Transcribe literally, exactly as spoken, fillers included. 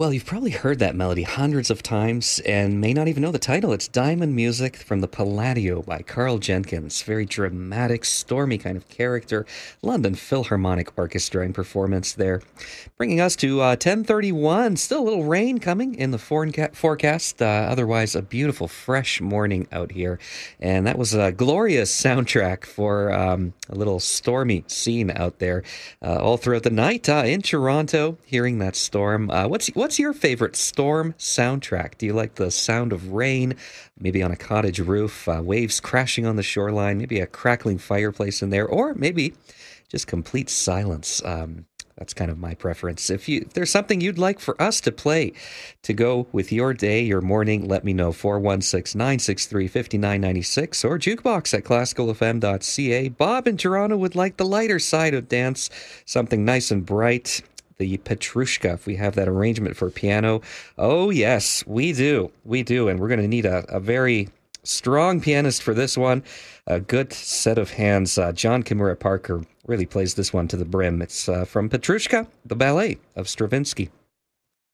Well, you've probably heard that melody hundreds of times and may not even know the title. It's Diamond Music from the Palladio by Carl Jenkins. Very dramatic, stormy kind of character. London Philharmonic Orchestra in performance there. Bringing us to uh, ten thirty-one. Still a little rain coming in the foreca- forecast. Uh, otherwise, a beautiful, fresh morning out here. And that was a glorious soundtrack for um, a little stormy scene out there uh, all throughout the night uh, in Toronto, hearing that storm. Uh, what's what's your favorite storm soundtrack? Do you like the sound of rain, maybe on a cottage roof, uh, waves crashing on the shoreline, maybe a crackling fireplace in there, or maybe just complete silence? Um, that's kind of my preference. If you if there's something you'd like for us to play to go with your day, your morning, let me know. four one six, nine six three, five nine nine six or jukebox at classical f m dot c a. Bob in Toronto would like the lighter side of dance, something nice and bright. The Petrushka, if we have that arrangement for piano. Oh, yes, we do. We do. And we're going to need a, a very strong pianist for this one. A good set of hands. Uh, John Kimura Parker really plays this one to the brim. It's uh, from Petrushka, the ballet of Stravinsky.